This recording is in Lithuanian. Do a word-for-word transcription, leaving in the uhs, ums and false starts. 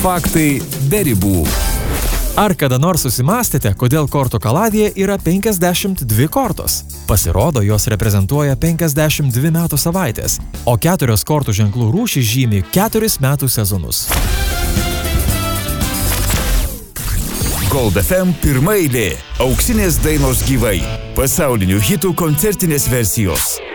Faktai be ribų. Ar kada nors susimastėte, kodėl kortų kaladėje yra penkiasdešimt dvi kortos? Pasirodo, jos reprezentuoja penkiasdešimt dvi metų savaitės, o keturios kortų ženklų rūšys žymi keturis metų sezonus. Gold F M pirma eilė. Auksinės dainos gyvai. Pasaulinių hitų koncertinės versijos.